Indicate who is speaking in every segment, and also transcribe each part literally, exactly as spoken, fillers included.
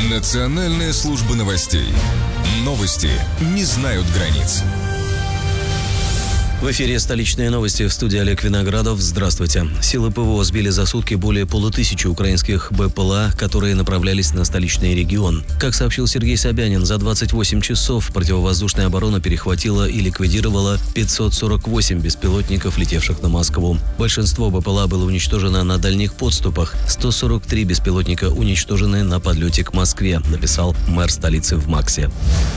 Speaker 1: Национальная служба новостей. Новости не знают границ.
Speaker 2: В эфире «Столичные новости», в студии Олег Виноградов. Здравствуйте. Силы ПВО сбили за сутки более полутысячи украинских БПЛА, которые направлялись на столичный регион. Как сообщил Сергей Собянин, за двадцать восемь часов противовоздушная оборона перехватила и ликвидировала пятьсот сорок восемь беспилотников, летевших на Москву. Большинство БПЛА было уничтожено на дальних подступах. сто сорок три беспилотника уничтожены на подлете к Москве, написал мэр столицы в МАКСе.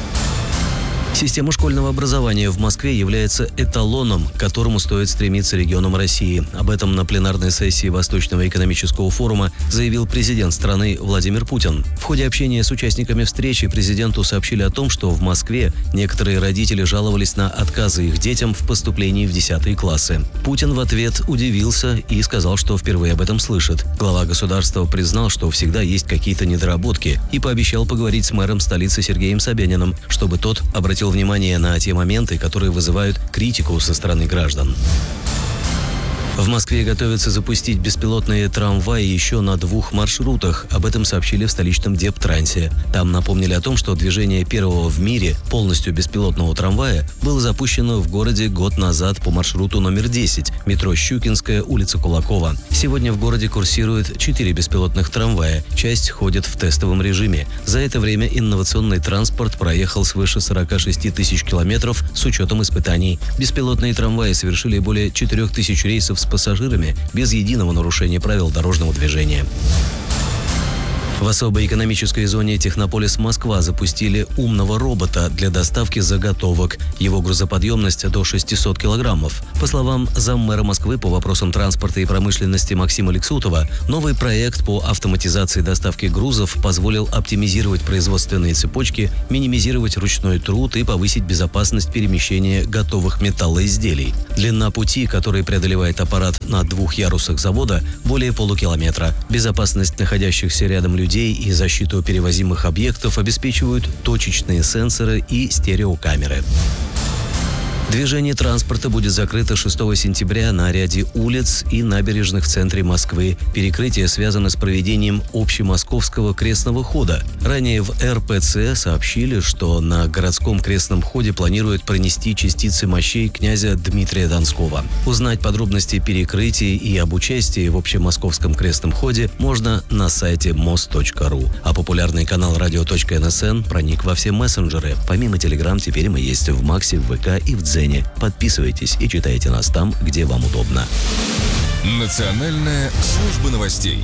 Speaker 2: Система школьного образования в Москве является эталоном, к которому стоит стремиться регионам России. Об этом на пленарной сессии Восточного экономического форума заявил президент страны Владимир Путин. В ходе общения с участниками встречи президенту сообщили о том, что в Москве некоторые родители жаловались на отказы их детям в поступлении в десятые классы. Путин в ответ удивился и сказал, что впервые об этом слышит. Глава государства признал, что всегда есть какие-то недоработки, и пообещал поговорить с мэром столицы Сергеем Собяниным, чтобы тот обратил внимание на те моменты, которые вызывают критику со стороны граждан. В Москве готовятся запустить беспилотные трамваи еще на двух маршрутах. Об этом сообщили в столичном Дептрансе. Там напомнили о том, что движение первого в мире полностью беспилотного трамвая было запущено в городе год назад по маршруту номер десять, метро Щукинская, улица Кулакова. Сегодня в городе курсирует четыре беспилотных трамвая. Часть ходит в тестовом режиме. За это время инновационный транспорт проехал свыше сорока шести тысяч километров с учетом испытаний. Беспилотные трамваи совершили более четырёх тысяч рейсов с пассажирами без единого нарушения правил дорожного движения. В особой экономической зоне Технополис Москва запустили умного робота для доставки заготовок. Его грузоподъемность до шестисот килограммов. По словам заммэра Москвы по вопросам транспорта и промышленности Максима Лексутова, новый проект по автоматизации доставки грузов позволил оптимизировать производственные цепочки, минимизировать ручной труд и повысить безопасность перемещения готовых металлоизделий. Длина пути, который преодолевает аппарат на двух ярусах завода, более полукилометра. Безопасность находящихся рядом людей и защиту перевозимых объектов обеспечивают точечные сенсоры и стереокамеры. Движение транспорта будет закрыто шестого сентября на ряде улиц и набережных в центре Москвы. Перекрытие связано с проведением общемосковского крестного хода. Ранее в эр пэ цэ сообщили, что на городском крестном ходе планируют пронести частицы мощей князя Дмитрия Донского. Узнать подробности перекрытий и об участии в общемосковском крестном ходе можно на сайте мост точка ру. А популярный канал радио точка эн эс эн проник во все мессенджеры. Помимо Телеграм, теперь мы есть в МАКСе, в вэ ка и в Дзене. Подписывайтесь и читайте нас там, где вам удобно.
Speaker 1: Национальная служба новостей.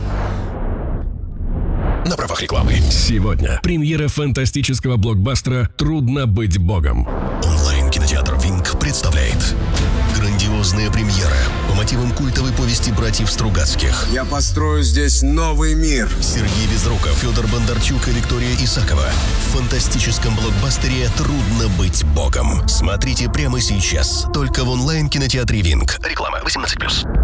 Speaker 3: На правах рекламы. Сегодня премьера фантастического блокбастера «Трудно быть богом». Онлайн-кинотеатр «Винк» представляет грандиозная премьера по мотивам культовой повести братьев Стругацких.
Speaker 4: Я построю здесь новый мир.
Speaker 3: Сергей Безруков, Федор Бондарчук и Виктория Исакова. В фантастическом блокбастере «Трудно быть богом». Смотрите прямо сейчас. Только в онлайн-кинотеатре «Винк». Реклама восемнадцать плюс.